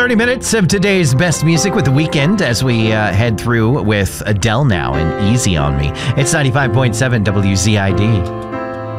30 minutes of today's best music with The Weeknd as we head through with Adele now and Easy on Me. It's 95.7 WZID.